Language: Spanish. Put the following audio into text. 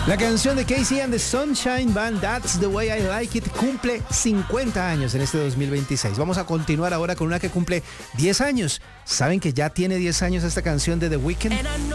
La canción de Casey and the Sunshine Band, That's the Way I Like It, cumple 50 años en este 2026. Vamos a continuar ahora con una que cumple 10 años. ¿Saben que ya tiene 10 años esta canción de The Weeknd?